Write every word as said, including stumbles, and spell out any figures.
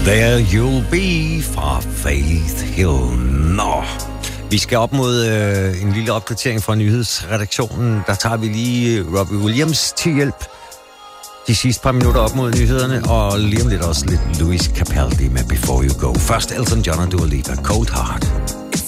There You'll Be fra Faith Hill. Nå, vi skal op mod øh, en lille opdatering fra nyhedsredaktionen. Der tager vi lige Robbie Williams til hjælp. De sidste par minutter op mod nyhederne, og lige om lidt også lidt Louis Capaldi med Before You Go. Først Elton John og Dua Lipa, Cold Heart.